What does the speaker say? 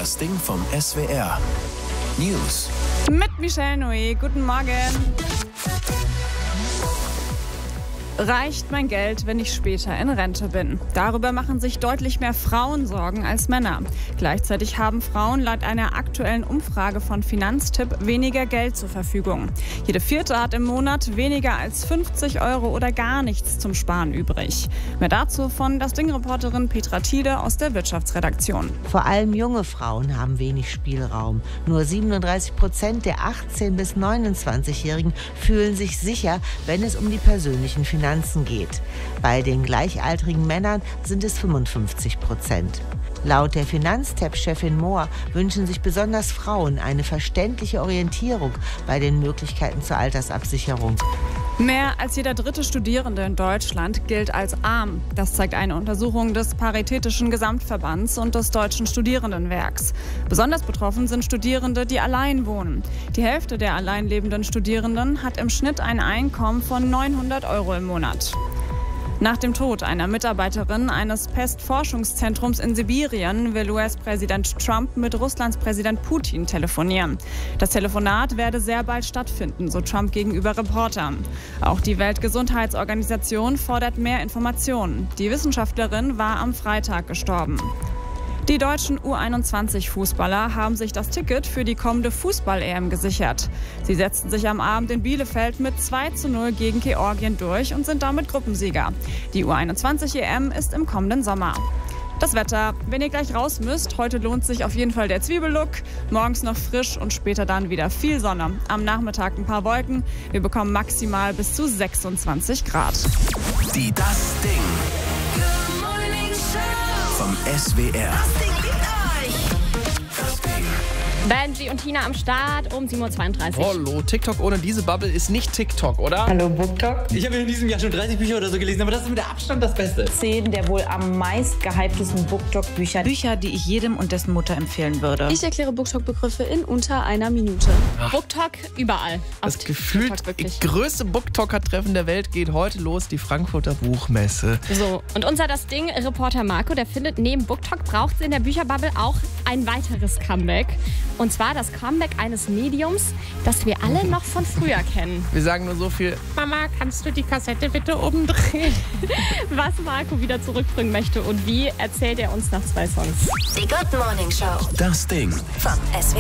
Das Ding vom SWR. News. Mit Michelle Noé. Guten Morgen. Reicht mein Geld, wenn ich später in Rente bin? Darüber machen sich deutlich mehr Frauen Sorgen als Männer. Gleichzeitig haben Frauen laut einer aktuellen Umfrage von Finanztipp weniger Geld zur Verfügung. Jede Vierte hat im Monat weniger als 50 € oder gar nichts zum Sparen übrig. Mehr dazu von Das Ding-Reporterin Petra Thiele aus der Wirtschaftsredaktion. Vor allem junge Frauen haben wenig Spielraum. Nur 37% der 18- bis 29-Jährigen fühlen sich sicher, wenn es um die persönlichen Finanzen geht. Bei den gleichaltrigen Männern sind es 55%. Laut der Finanztipp-Chefin Mohr wünschen sich besonders Frauen eine verständliche Orientierung bei den Möglichkeiten zur Altersabsicherung. Mehr als jeder dritte Studierende in Deutschland gilt als arm. Das zeigt eine Untersuchung des Paritätischen Gesamtverbands und des Deutschen Studierendenwerks. Besonders betroffen sind Studierende, die allein wohnen. Die Hälfte der allein lebenden Studierenden hat im Schnitt ein Einkommen von 900 € im Monat. Nach dem Tod einer Mitarbeiterin eines Pestforschungszentrums in Sibirien will US-Präsident Trump mit Russlands Präsident Putin telefonieren. Das Telefonat werde sehr bald stattfinden, so Trump gegenüber Reportern. Auch die Weltgesundheitsorganisation fordert mehr Informationen. Die Wissenschaftlerin war am Freitag gestorben. Die deutschen U21-Fußballer haben sich das Ticket für die kommende Fußball-EM gesichert. Sie setzten sich am Abend in Bielefeld mit 2:0 gegen Georgien durch und sind damit Gruppensieger. Die U21-EM ist im kommenden Sommer. Das Wetter. Wenn ihr gleich raus müsst, heute lohnt sich auf jeden Fall der Zwiebellook. Morgens noch frisch und später dann wieder viel Sonne. Am Nachmittag ein paar Wolken. Wir bekommen maximal bis zu 26 Grad. Die Das Ding vom SWR. Das Ding liebt euch. Das Ding. Benji und Tina am Start um 7:32 Uhr. Hallo, TikTok ohne diese Bubble ist nicht TikTok, oder? Hallo BookTok. Ich habe in diesem Jahr schon 30 Bücher oder so gelesen, aber das ist mit der Abstand das Beste. 10 der wohl am meist gehyptesten BookTok-Bücher. Bücher, die ich jedem und dessen Mutter empfehlen würde. Ich erkläre BookTok-Begriffe in unter einer Minute. BookTok überall. Das gefühlt TikTok wirklich. größte Booktalker-Treffen der Welt geht heute los, die Frankfurter Buchmesse. So, und unser Das Ding-Reporter Marco, der findet, neben BookTok braucht es in der Bücherbubble auch ein weiteres Comeback. Und zwar das Comeback eines Mediums, das wir alle noch von früher kennen. Wir sagen nur so viel, Mama, kannst du die Kassette bitte umdrehen? Was Marco wieder zurückbringen möchte und wie, erzählt er uns nach 2 Songs. Die Good Morning Show. Das Ding. Vom SWR.